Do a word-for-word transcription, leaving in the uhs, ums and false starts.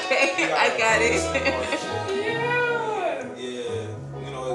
Okay, You I gotta got listen it. more shit.